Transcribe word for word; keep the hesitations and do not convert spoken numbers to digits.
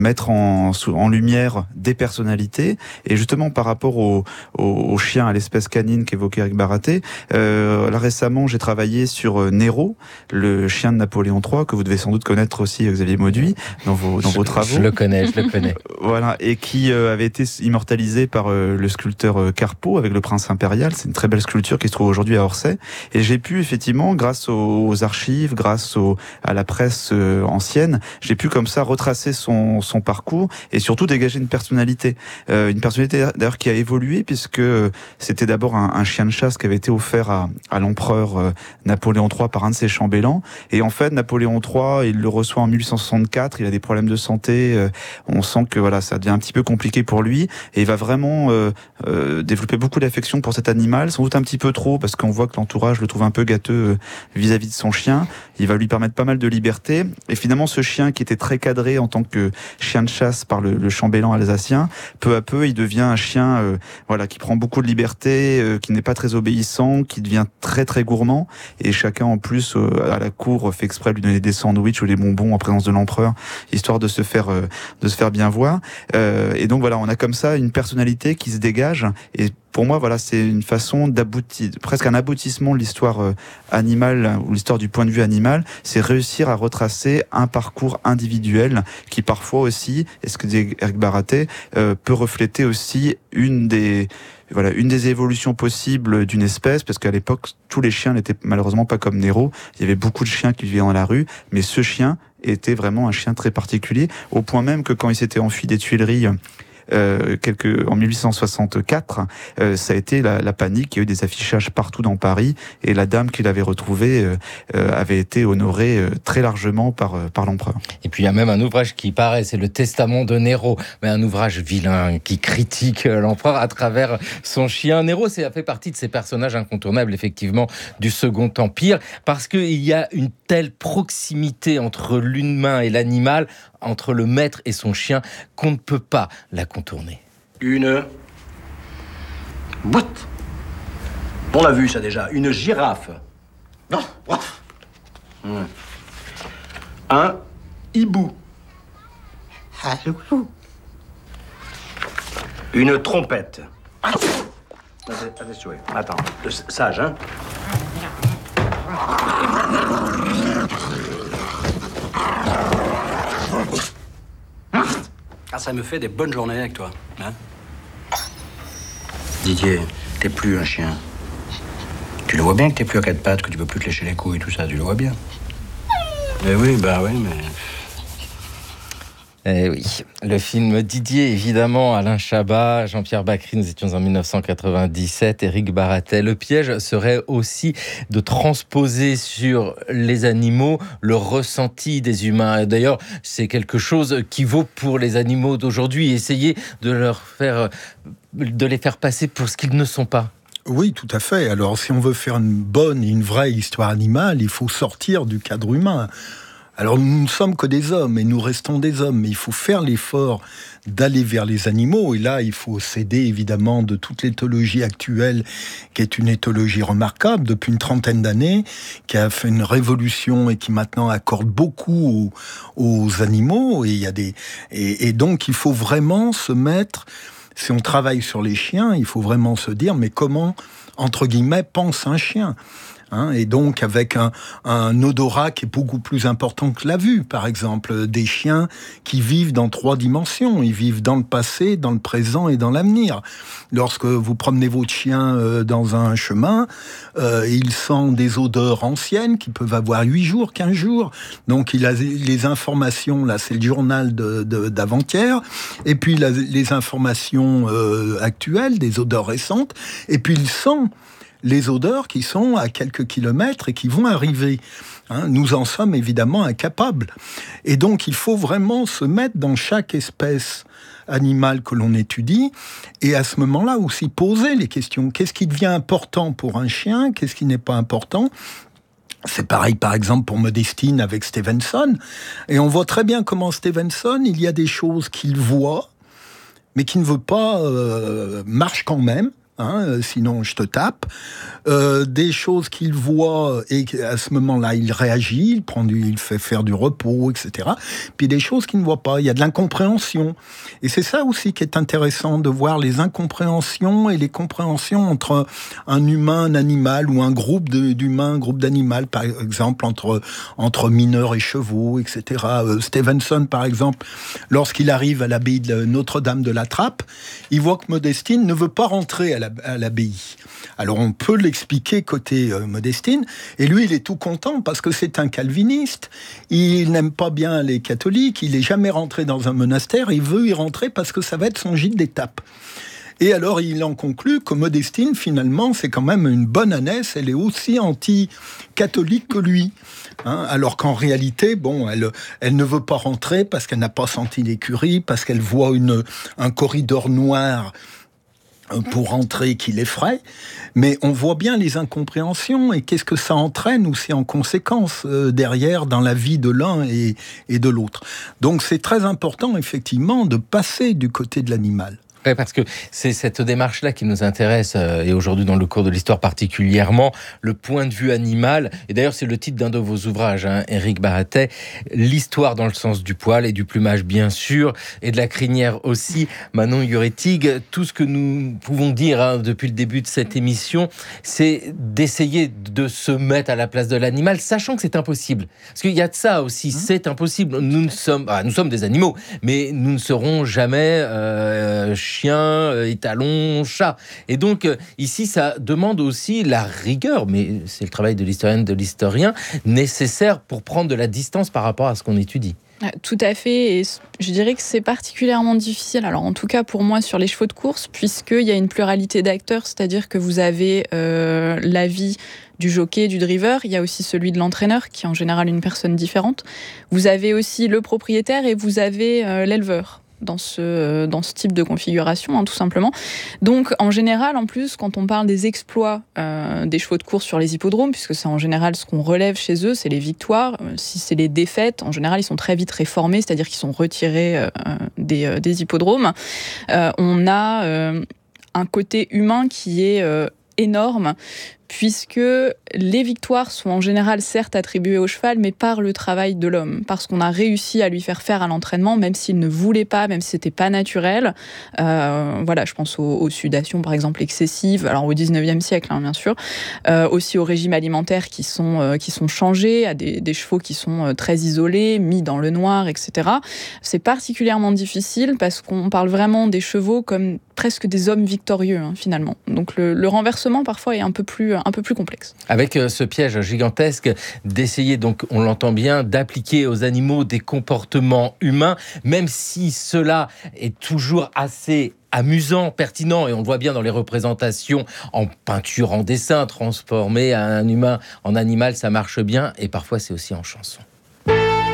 mettre en, en lumière des personnalités. Et justement, par rapport au, au, au chien, à l'espèce canine qu'évoquait Éric Baraté, euh, là récemment, j'ai travaillé sur Nero, le chien de Napoléon trois, que vous devez sans doute connaître aussi, Xavier Mauduit, dans vos, dans je, vos travaux. Je le connais, je le connais. Voilà, et qui euh, avait été immortalisé par euh, le sculpteur euh, Carpeau avec le Prince impérial. C'est une très belle sculpture qui se trouve aujourd'hui à Orsay. Et j'ai pu, effectivement, grâce aux, aux archives, grâce au, à la presse euh, ancienne, j'ai pu comme ça retracer son, son parcours et surtout dégager une personnalité. Euh, une personnalité d'ailleurs qui a évolué puisque c'était d'abord un, un chien de chasse qui avait été offert à, à l'empereur euh, Napoléon trois par un de ses chambellans. Et en fait, Napoléon trois, il le reçoit en mille huit cent soixante-quatre, il a des problèmes de santé, euh, on sent que voilà, ça devient un petit peu compliqué pour lui et il va vraiment euh, euh, développer beaucoup d'affection pour cet animal, sans doute un petit peu trop parce qu'on voit que l'entourage le trouve un peu gâteux euh, vis-à-vis de son chien. Il va lui permettre pas mal de liberté et finalement ce chien qui était très cadré en tant que chien de chasse par le, le chambellan alsacien, peu à peu il devient un chien euh, voilà, qui prend beaucoup de liberté, euh, qui n'est pas très obéissant, qui devient très très gourmand et chacun en plus euh, à la cour fait exprès de lui donner des sandwichs ou des bonbons en présence de l'empereur histoire de se faire euh, de se faire bien voir euh, et donc voilà, on a comme ça une personnalité qui se dégage et pour moi, voilà, c'est une façon d'aboutir, presque un aboutissement de l'histoire euh, animale ou l'histoire du point de vue animal. C'est réussir à retracer un parcours individuel qui parfois aussi, et ce que dit Éric Baraté, euh, peut refléter aussi une des voilà, une des évolutions possibles d'une espèce, parce qu'à l'époque, tous les chiens n'étaient malheureusement pas comme Nero. Il y avait beaucoup de chiens qui vivaient dans la rue, mais ce chien était vraiment un chien très particulier, au point même que quand il s'était enfui des Tuileries, Euh, quelques, en mille huit cent soixante-quatre, euh, ça a été la, la panique. Il y a eu des affichages partout dans Paris et la dame qui l'avait retrouvé euh, euh, avait été honorée euh, très largement par, euh, par l'empereur. Et puis il y a même un ouvrage qui paraît, c'est le Testament de Nero, mais un ouvrage vilain qui critique l'empereur à travers son chien. Nero, ça fait partie de ces personnages incontournables, effectivement, du Second Empire, parce qu'il y a une telle proximité entre l'humain et l'animal, entre le maître et son chien, qu'on ne peut pas la contourner. Une boîte. On l'a vu ça déjà, une girafe. Non, mmh. Un hibou. Une trompette. Attends, sage, hein. Ah, ça me fait des bonnes journées avec toi, hein. Didier, t'es plus un chien. Tu le vois bien que t'es plus à quatre pattes, que tu peux plus te lécher les couilles et tout ça, tu le vois bien. Mais oui, bah oui, mais... Eh oui, le film Didier, évidemment, Alain Chabat, Jean-Pierre Bacry, nous étions en dix-neuf cent quatre-vingt-dix-sept, Éric Baraté. Le piège serait aussi de transposer sur les animaux le ressenti des humains. D'ailleurs, c'est quelque chose qui vaut pour les animaux d'aujourd'hui. Essayer de leur faire, de les faire passer pour ce qu'ils ne sont pas. Oui, tout à fait. Alors, si on veut faire une bonne et une vraie histoire animale, il faut sortir du cadre humain. Alors, nous ne sommes que des hommes et nous restons des hommes, mais il faut faire l'effort d'aller vers les animaux. Et là, il faut s'aider évidemment de toute l'éthologie actuelle, qui est une éthologie remarquable depuis une trentaine d'années, qui a fait une révolution et qui maintenant accorde beaucoup aux, aux animaux. Et, il y a des, et, et donc, il faut vraiment se mettre... Si on travaille sur les chiens, il faut vraiment se dire, mais comment, entre guillemets, pense un chien ? Hein, et donc avec un, un odorat qui est beaucoup plus important que la vue, par exemple, des chiens qui vivent dans trois dimensions, ils vivent dans le passé, dans le présent et dans l'avenir. Lorsque vous promenez votre chien euh, dans un chemin, euh, il sent des odeurs anciennes qui peuvent avoir huit jours, quinze jours, donc il a les informations, là c'est le journal de, de, d'avant-hier, et puis la, les informations euh, actuelles, des odeurs récentes, et puis il sent les odeurs qui sont à quelques kilomètres et qui vont arriver. Hein, nous en sommes évidemment incapables. Et donc, il faut vraiment se mettre dans chaque espèce animale que l'on étudie et à ce moment-là aussi poser les questions. Qu'est-ce qui devient important pour un chien ? Qu'est-ce qui n'est pas important ? C'est pareil, par exemple, pour Modestine avec Stevenson. Et on voit très bien comment Stevenson, il y a des choses qu'il voit, mais qui ne veut pas, euh, marche quand même. hein, sinon je te tape. Euh, des choses qu'il voit et à ce moment-là il réagit, il prend du, il fait faire du repos, et cetera. Puis des choses qu'il ne voit pas, il y a de l'incompréhension. Et c'est ça aussi qui est intéressant, de voir les incompréhensions et les compréhensions entre un humain, un animal, ou un groupe de, d'humains, un groupe d'animaux, par exemple entre, entre mineurs et chevaux, et cetera. Euh, Stevenson, par exemple, lorsqu'il arrive à l'abbaye de Notre-Dame de la Trappe, il voit que Modestine ne veut pas rentrer à, la, à l'abbaye. Alors on peut l'expliquer côté euh, Modestine, et lui il est tout content parce que c'est un calviniste, il n'aime pas bien les catholiques, il n'est jamais rentré dans un monastère, il veut y rentrer parce que ça va être son gîte d'étape. Et alors il en conclut que Modestine finalement c'est quand même une bonne ânesse, elle est aussi anti-catholique que lui. Hein, alors qu'en réalité, bon, elle, elle ne veut pas rentrer parce qu'elle n'a pas senti l'écurie, parce qu'elle voit une, un corridor noir pour rentrer qui l'effraie, mais on voit bien les incompréhensions et qu'est-ce que ça entraîne aussi en conséquence euh, derrière dans la vie de l'un et, et de l'autre. Donc c'est très important effectivement de passer du côté de l'animal. Ouais, parce que c'est cette démarche-là qui nous intéresse, euh, et aujourd'hui dans le cours de l'histoire particulièrement, le point de vue animal. Et d'ailleurs, c'est le titre d'un de vos ouvrages, hein, Éric Baratet, l'histoire dans le sens du poil et du plumage, bien sûr, et de la crinière aussi. Manon Yuretig, tout ce que nous pouvons dire hein, depuis le début de cette émission, c'est d'essayer de se mettre à la place de l'animal, sachant que c'est impossible. Parce qu'il y a de ça aussi, mmh. c'est impossible. Nous ne sommes, ah, nous sommes des animaux, mais nous ne serons jamais euh, chien, étalon, chat. Et donc, euh, ici, ça demande aussi la rigueur, mais c'est le travail de l'historienne, de l'historien, nécessaire pour prendre de la distance par rapport à ce qu'on étudie. Tout à fait, et je dirais que c'est particulièrement difficile, alors en tout cas pour moi sur les chevaux de course, puisqu'il y a une pluralité d'acteurs, c'est-à-dire que vous avez euh, l'avis du jockey, du driver, il y a aussi celui de l'entraîneur, qui est en général une personne différente. Vous avez aussi le propriétaire et vous avez euh, l'éleveur. Dans ce, dans ce type de configuration, hein, tout simplement. Donc, en général, en plus, quand on parle des exploits euh, des chevaux de course sur les hippodromes, puisque c'est en général ce qu'on relève chez eux, c'est les victoires. Euh, si c'est les défaites, en général, ils sont très vite réformés, c'est-à-dire qu'ils sont retirés euh, des, euh, des hippodromes. Euh, on a euh, un côté humain qui est euh, énorme, puisque les victoires sont en général certes attribuées au cheval, mais par le travail de l'homme, parce qu'on a réussi à lui faire faire à l'entraînement, même s'il ne voulait pas, même si c'était pas naturel. Euh, voilà, je pense aux, aux sudations, par exemple, excessives, alors au dix-neuvième siècle, hein, bien sûr, euh, aussi aux régimes alimentaires qui sont, euh, qui sont changés, à des, des chevaux qui sont euh, très isolés, mis dans le noir, et cetera. C'est particulièrement difficile parce qu'on parle vraiment des chevaux comme presque des hommes victorieux, hein, finalement. Donc le, le renversement, parfois, est un peu plus un peu plus complexe. Avec ce piège gigantesque d'essayer, donc on l'entend bien, d'appliquer aux animaux des comportements humains, même si cela est toujours assez amusant, pertinent, et on le voit bien dans les représentations en peinture, en dessin, transformer un humain en animal, ça marche bien, et parfois c'est aussi en chanson.